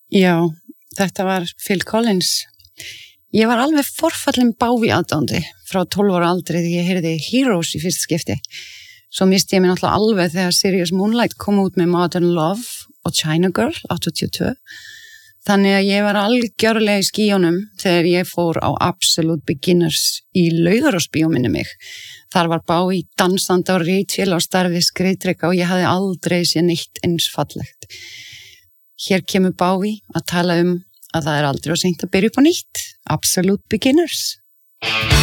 Já, þetta var Phil Collins. Ég var alveg forfallin Bowie aðdáandi frá 12 ára aldri þegar ég heyrði Heroes í fyrsta skipti. Svo misti ég mig náttúrulega alveg þegar Serious Moonlight kom út með Modern Love og China Girl 82. Þannig að ég var algjörlega í skýjónum þegar ég fór á Absolute Beginners í Laugarásbíó minni mig. Þar var Bowie dansandi á ritvél á starfi skriðdreka og ég hafði aldrei séð neitt eins fallegt. Hér kemur Bowie að tala að það aldrei of seint að byrja upp á nýtt. Absolute Beginners.